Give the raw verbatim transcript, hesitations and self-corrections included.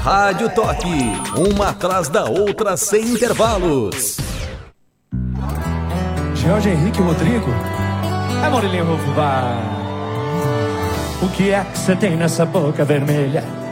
Rádio Toque, uma atrás da outra sem intervalos. Jorge Henrique Rodrigo. É Murilinho Rufo, vai. O que é que você tem nessa boca vermelha?